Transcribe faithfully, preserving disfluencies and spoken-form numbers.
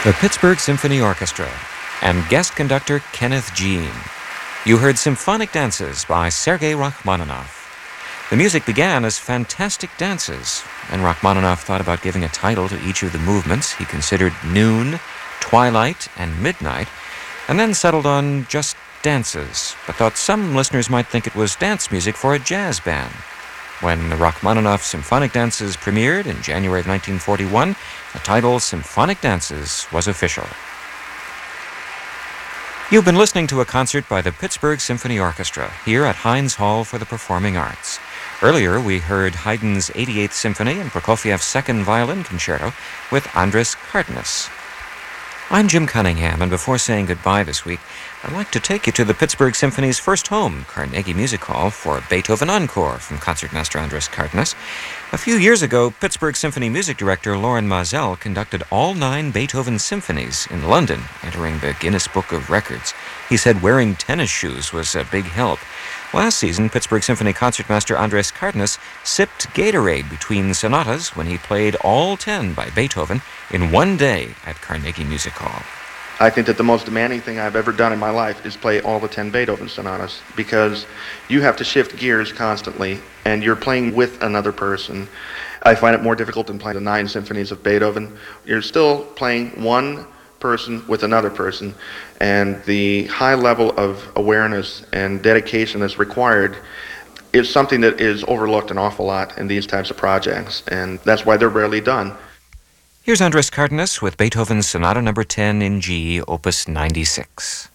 The Pittsburgh Symphony Orchestra and guest conductor Kenneth Jean. You heard Symphonic Dances by Sergei Rachmaninoff. The music began as fantastic dances, and Rachmaninoff thought about giving a title to each of the movements he considered noon, twilight, and midnight, and then settled on just dances, but thought some listeners might think it was dance music for a jazz band. When the Rachmaninoff Symphonic Dances premiered in January of nineteen forty-one, the title Symphonic Dances was official. You've been listening to a concert by the Pittsburgh Symphony Orchestra here at Heinz Hall for the Performing Arts. Earlier, we heard Haydn's eighty-eighth Symphony and Prokofiev's Second Violin Concerto with Andris Cardenas. I'm Jim Cunningham, and before saying goodbye this week, I'd like to take you to the Pittsburgh Symphony's first home, Carnegie Music Hall, for Beethoven Encore from concertmaster Andris Cardenas. A few years ago, Pittsburgh Symphony music director Loren Maazel conducted all nine Beethoven symphonies in London, entering the Guinness Book of Records. He said wearing tennis shoes was a big help. Last season, Pittsburgh Symphony concertmaster Andris Cardenas sipped Gatorade between sonatas when he played all ten by Beethoven in one day at Carnegie Music Hall. I think that the most demanding thing I've ever done in my life is play all the ten Beethoven sonatas, because you have to shift gears constantly and you're playing with another person. I find it more difficult than playing the nine symphonies of Beethoven. You're still playing one person with another person, and the high level of awareness and dedication that's required is something that is overlooked an awful lot in these types of projects, and that's why they're rarely done. Here's Andris Cardenas with Beethoven's Sonata Number ten in G, Opus ninety-six.